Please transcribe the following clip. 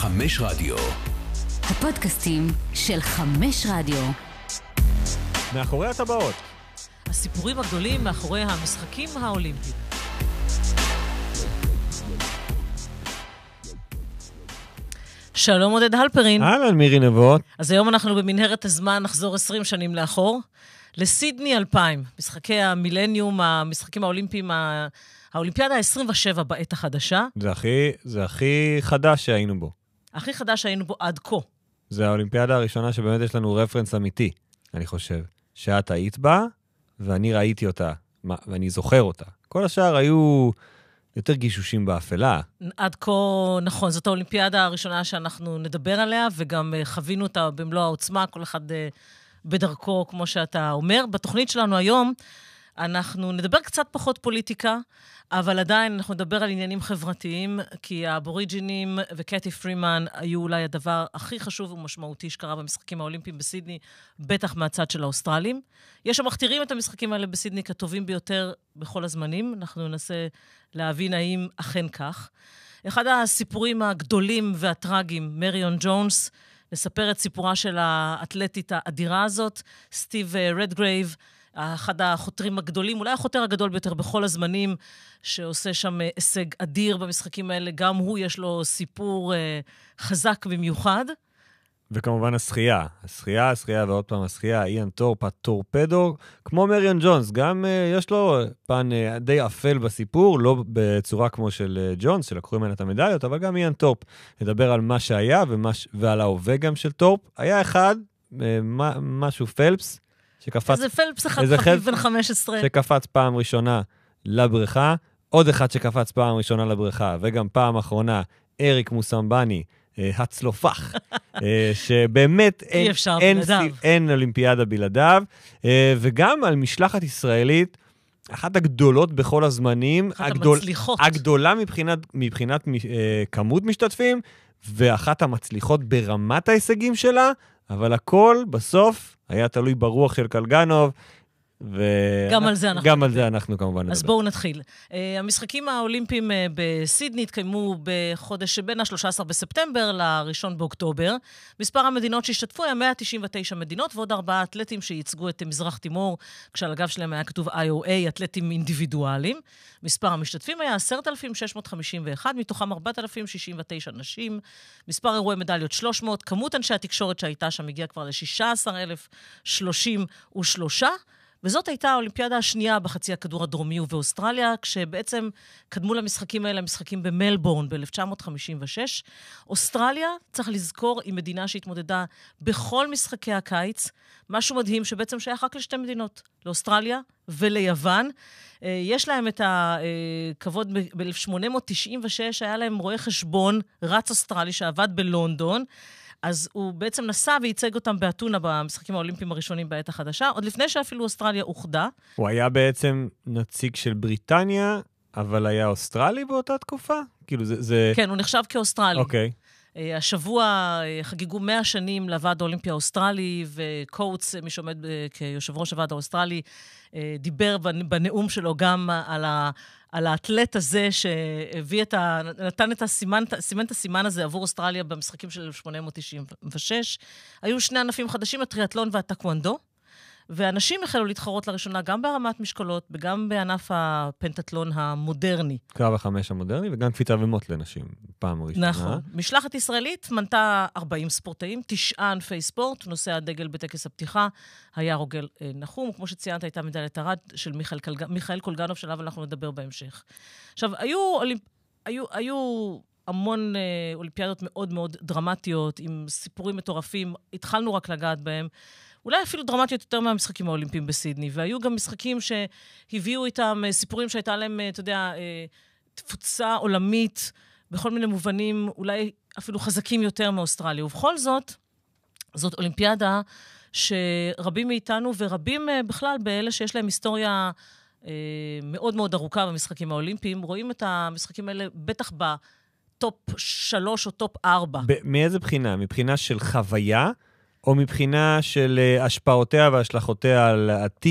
חמש רדיו. הפודקאסטים של חמש רדיו. מאחורי הטבעות. הסיפורים הגדולים מאחורי המשחקים האולימפיים. שלום עודד הלפרין. אהלן מירי נבות. אז היום אנחנו במנהרת הזמן נחזור 20 שנים לאחור, לסידני 2000, משחקי המילניום, המשחקים האולימפיים, האולימפיאדה ה-27 בעת החדשה. זה הכי חדש שהיינו בו. הכי חדש שהיינו בו עד כה. זה האולימפיאדה הראשונה שבאמת יש לנו רפרנס אמיתי, אני חושב. שאת היית בה, ואני ראיתי אותה, ואני זוכר אותה. כל השאר היו יותר גישושים באפלה. עד כה, נכון, זאת האולימפיאדה הראשונה שאנחנו נדבר עליה, וגם חווינו אותה במלוא העוצמה, כל אחד בדרכו, כמו שאתה אומר. בתוכנית שלנו היום, אנחנו נדבר קצת פחות פוליטיקה, אבל עדיין אנחנו נדבר על עניינים חברתיים, כי האבוריג'ינים וקטי פרימן היו אולי הדבר הכי חשוב ומשמעותי שקרה במשחקים האולימפיים בסידני, בטח מהצד של האוסטרלים. יש המכתירים את המשחקים האלה בסידני כטובים ביותר בכל הזמנים, אנחנו ננסה להבין האם אכן כך. אחד הסיפורים הגדולים והטרגיים, מריון ג'ונס, נספר את סיפורה של האתלטית האדירה הזאת, סטיב רדגרייב, אחד החותרים הגדולים, אולי החותר הגדול ביותר בכל הזמנים, שעושה שם הישג אדיר במשחקים האלה. גם הוא יש לו סיפור חזק במיוחד. וכמובן השחייה ועוד פעם השחייה, איאן טורפ, הטורפדו, כמו מריון ג'ונס, גם יש לו פן די אפל בסיפור, לא בצורה כמו של ג'ונס, שלקחו ממנה את המדליות, אבל גם איאן טורפ ידבר על מה שהיה ועל ההווה גם של טורפ. היה אחד, משהו פלפס, איזה פלפס אחד חביב בן 15. שקפץ פעם ראשונה לבריכה, עוד אחד שקפץ פעם ראשונה לבריכה, וגם פעם אחרונה, אריק מוסמבני, הצלופח, שבאמת אין אולימפיאדה בלעדיו, וגם על משלחת ישראלית, אחת הגדולות בכל הזמנים, הגדולה מבחינת כמות משתתפים, ואחת המצליחות ברמת ההישגים שלה, אבל הכל בסוף היה תלוי ברוח של קלגנוב, גם על זה אנחנו כמובן נדבר. אז בואו נתחיל. המשחקים האולימפיים בסידני התקיימו בחודש שבין ה-13 בספטמבר ל-1 באוקטובר. מספר המדינות שהשתתפו היה 199 מדינות, ועוד 4 אתלטים שייצגו את מזרח תימור, כשעל הגב שלהם היה כתוב IOA, אתלטים אינדיבידואליים. מספר המשתתפים היה 10,651, מתוכם 4,069 נשים. מספר אירועי מדליות 300, כמות אנשי התקשורת שהייתה שם הגיעה כבר ל-16,033, וזאת הייתה האולימפיאדה השנייה בחצי הכדור הדרומי ובאוסטרליה, כשבעצם קדמו למשחקים האלה, משחקים במלבורן ב-1956. אוסטרליה, צריך לזכור, היא מדינה שהתמודדה בכל משחקי הקיץ, משהו מדהים שבעצם שייך רק לשתי מדינות, לאוסטרליה וליוון. יש להם את הכבוד, ב-1896 היה להם רואה חשבון, רץ אוסטרלי שעבד בלונדון, אז הוא בעצם נסע וייצג אותם באתונה במשחקים האולימפיים הראשונים בעת החדשה, עוד לפני שאפילו אוסטרליה אוחדה. הוא היה בעצם נציג של בריטניה, אבל היה אוסטרלי באותה תקופה? כאילו זה... כן, הוא נחשב כאוסטרלי. אוקיי. השבוע חגיגו 100 שנים לוועד האולימפי האוסטרלי, וקוטס, מי שעומד כיושב ראש הוועד האוסטרלי, דיבר בנאום שלו גם על האתלט הזה שהביא נתן סימן את הסימן הזה עבור אוסטרליה במשחקים של 1896. היו שני ענפים חדשים, הטריאטלון והטקוונדו, ואנשים החלו להתחרות לראשונה גם בהרמת משקולות, וגם בענף הפנטטלון המודרני. קרב החמש המודרני, וגם קפיצה ומוט לנשים, פעם ראשונה. נכון. משלחת ישראלית מנתה 40 ספורטאים, 9 ענפי ספורט, נושא הדגל בטקס הפתיחה, היה רוגל נחום, כמו שציינת, הייתה מדליית ארד של מיכאל קולגנוב, שלב אנחנו נדבר בהמשך. עכשיו, היו המון אולימפיאדות מאוד מאוד דרמטיות, עם סיפורים מטורפים, התחלנו רק לגעת בהם, אולי אפילו דרמטיות יותר מהמשחקים האולימפיים בסידני, והיו גם משחקים שהביאו איתם סיפורים שהייתה להם, אתה יודע, תפוצה עולמית, בכל מיני מובנים, אולי אפילו חזקים יותר מאוסטרליה. ובכל זאת, זאת אולימפיאדה שרבים מאיתנו, ורבים בכלל באלה שיש להם היסטוריה מאוד מאוד ארוכה במשחקים האולימפיים, רואים את המשחקים האלה בטח בטופ 3 או טופ 4. מאיזה בחינה? מבחינה של חוויה? או מבחינה של השפעותיה והשלכותיה על עתיד